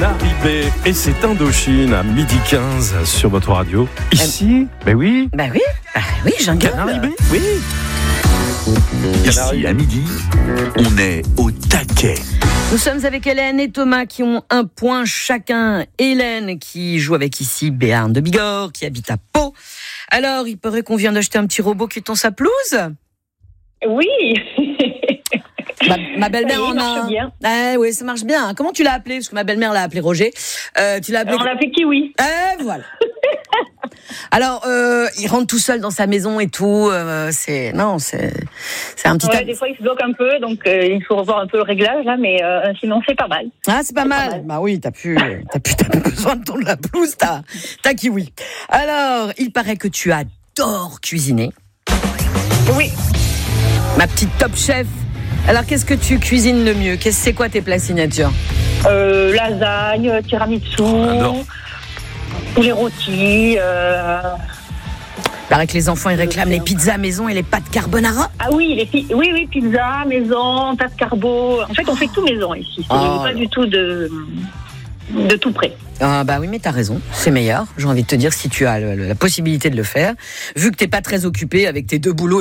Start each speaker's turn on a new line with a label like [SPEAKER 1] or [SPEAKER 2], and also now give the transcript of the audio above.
[SPEAKER 1] Canary et c'est Indochine à 12h15 sur votre radio. Ici, oui,
[SPEAKER 2] j'en garde.
[SPEAKER 1] Canary Bay, oui.
[SPEAKER 3] Ici, à midi, on est au taquet.
[SPEAKER 2] Nous sommes avec Hélène et Thomas qui ont un point chacun. Hélène qui joue avec ici Béarn de Bigorre, qui habite à Pau. Alors, il paraît qu'on vient d'acheter un petit robot qui tond sa pelouse.
[SPEAKER 4] Oui.
[SPEAKER 2] Ma belle-mère en a.
[SPEAKER 4] Bien.
[SPEAKER 2] Oui, ça marche bien. Comment tu l'as appelé? Parce que ma belle-mère l'a appelé Roger. Tu l'as appelé.
[SPEAKER 4] On l'a appelé Kiwi.
[SPEAKER 2] Voilà. Alors, il rentre tout seul dans sa maison et tout. C'est un petit.
[SPEAKER 4] Ouais, des fois, il se bloque un peu, donc il faut revoir un peu le réglage là, mais sinon c'est pas mal.
[SPEAKER 2] Ah, c'est pas mal. Bah oui, t'as plus besoin de tondre la pelouse, t'as Kiwi. Alors, il paraît que tu adores cuisiner.
[SPEAKER 4] Oui.
[SPEAKER 2] Ma petite top chef. Alors, qu'est-ce que tu cuisines le mieux? C'est quoi tes plats signature?
[SPEAKER 4] Lasagne, tiramisu, poulet rôti.
[SPEAKER 2] Il paraît que les enfants ils réclament les pizzas maison et les pâtes carbonara.
[SPEAKER 4] Ah oui, oui, pizza maison, pâtes carbo. En fait, on fait tout maison ici. Pas du tout de tout près.
[SPEAKER 2] Ah bah oui, mais t'as raison, c'est meilleur. J'ai envie de te dire, si tu as la possibilité de le faire, vu que t'es pas très occupé avec tes 2 boulots.